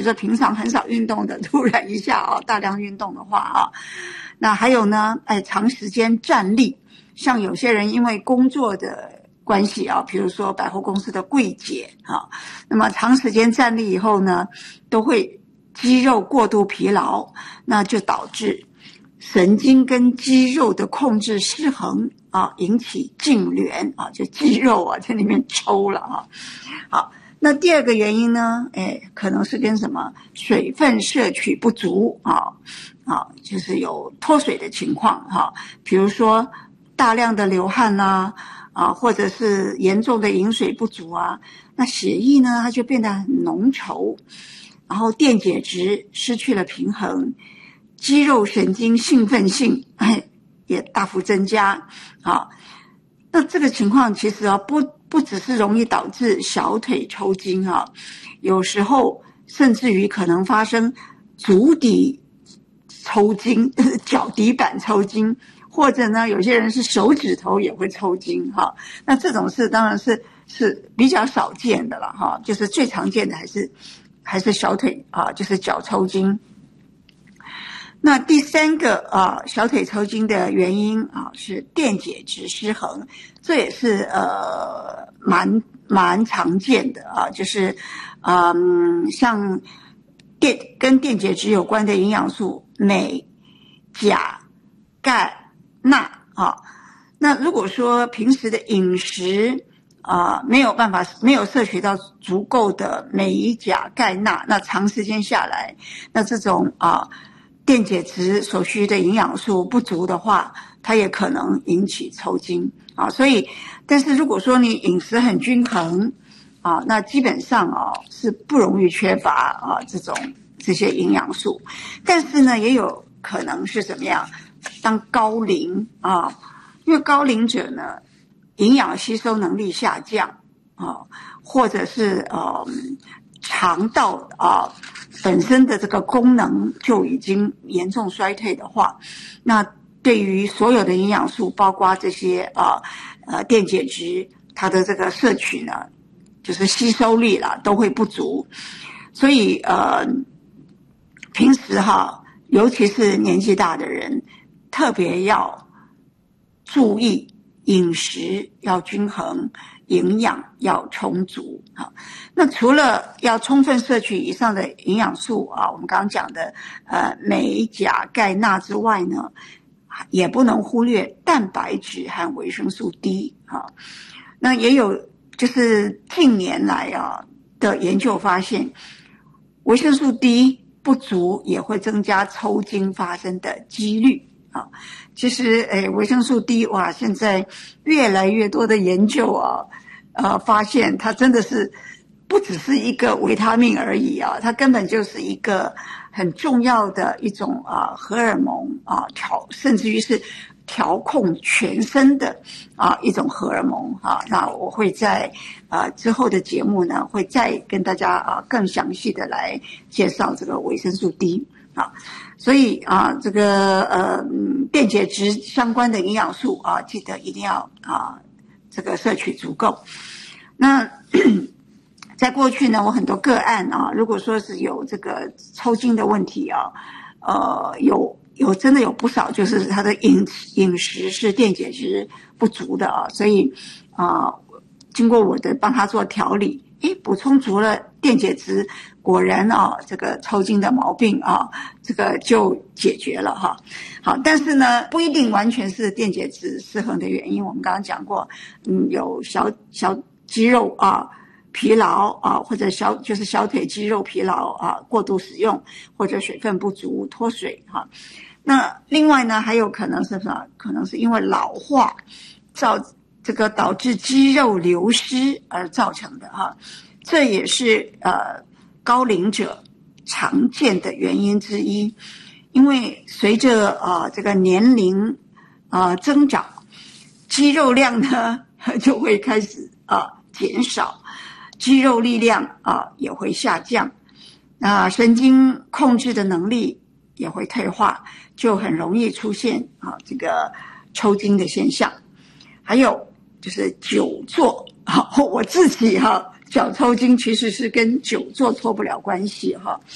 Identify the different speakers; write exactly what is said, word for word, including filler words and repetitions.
Speaker 1: 说平常很少运动的，突然一下啊大量运动的话啊，那还有呢，哎，长时间站立，像有些人因为工作的关系啊，比如说百货公司的柜姐啊，那么长时间站立以后呢，都会肌肉过度疲劳，那就导致神经跟肌肉的控制失衡啊，引起痉挛啊，就肌肉啊在里面抽了啊。好，那第二个原因呢，哎，可能是跟什么水分摄取不足啊啊，就是有脱水的情况哈、啊，比如说大量的流汗呐啊，或者是严重的饮水不足啊，那血液呢它就变得很浓稠，然后电解质失去了平衡。肌肉神经兴奋性哎也大幅增加啊，那这个情况其实啊不不只是容易导致小腿抽筋啊，有时候甚至于可能发生足底抽筋、脚底板抽筋，或者呢有些人是手指头也会抽筋哈、啊。那这种事当然是是比较少见的了哈、啊，就是最常见的还是还是小腿啊，就是脚抽筋。那第三个啊，小腿抽筋的原因啊是电解质失衡，这也是呃蛮蛮常见的啊，就是嗯像电跟电解质有关的营养素镁、钾、钙、钠啊。那如果说平时的饮食啊没有办法没有摄取到足够的镁、钾、钙、钠，那长时间下来，那这种啊。电解质所需的营养素不足的话，它也可能引起抽筋啊。所以，但是如果说你饮食很均衡啊，那基本上啊是不容易缺乏啊这种这些营养素。但是呢，也有可能是怎么样？当高龄啊，因为高龄者呢，营养吸收能力下降啊，或者是呃肠道啊。本身的这个功能就已经严重衰退的话，那对于所有的营养素，包括这些啊呃电解质，它的这个摄取呢，就是吸收力啦，都会不足。所以呃，平时哈，尤其是年纪大的人，特别要注意饮食要均衡。营养要充足啊，那除了要充分摄取以上的营养素啊，我们刚刚讲的呃镁、钾、钙、钠之外呢，也不能忽略蛋白质和维生素 D 啊。那也有就是近年来啊的研究发现，维生素 D 不足也会增加抽筋发生的几率。啊，其实诶，维生素 D 哇，现在越来越多的研究啊，呃，发现它真的是不只是一个维他命而已啊，它根本就是一个很重要的一种啊荷尔蒙啊调，甚至于是调控全身的啊一种荷尔蒙啊。那我会在啊之后的节目呢，会再跟大家啊更详细的来介绍这个维生素 D 啊。所以啊，这个呃电解质相关的营养素啊，记得一定要啊这个摄取足够。那在过去呢，我很多个案啊，如果说是有这个抽筋的问题啊，呃，有有真的有不少就是他的饮饮食是电解质不足的啊，所以啊，经过我的帮他做调理。诶，补充足了电解质，果然啊，这个抽筋的毛病啊，这个就解决了哈。好，但是呢，不一定完全是电解质失衡的原因。我们刚刚讲过，嗯，有小小肌肉啊疲劳啊，或者小就是小腿肌肉疲劳啊，过度使用或者水分不足脱水哈。那另外呢，还有可能是什么？可能是因为老化造。这个导致肌肉流失而造成的哈，这也是呃高龄者常见的原因之一。因为随着啊这个年龄啊增长，肌肉量呢就会开始啊减少，肌肉力量啊也会下降，那神经控制的能力也会退化，就很容易出现啊这个抽筋的现象。还有就是久坐，好，我自己哈脚抽筋其实是跟久坐脱不了关系哈。